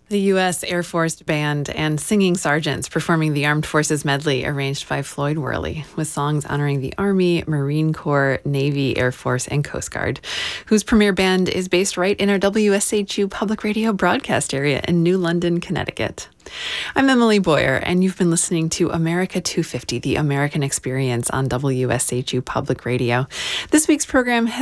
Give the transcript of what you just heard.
The U.S. Air Force Band and Singing Sergeants performing the Armed Forces Medley arranged by Floyd Worley, with songs honoring the Army, Marine Corps, Navy, Air Force, and Coast Guard, whose premier band is based right in our WSHU public radio broadcast area in New London, Connecticut. I'm Emily Boyer, and you've been listening to America 250, the American Experience on WSHU Public Radio. This week's program